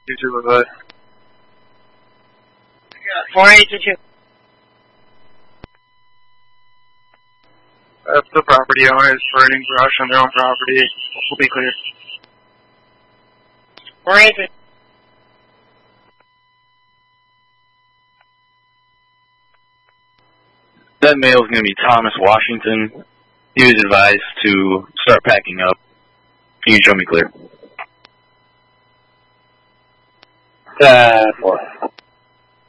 YouTube of it. 4822. If the property owner is burning brush on their own property, will be clear. 4822. That male is going to be Thomas Washington. He was advised to start packing up. Can you show me clear? 4.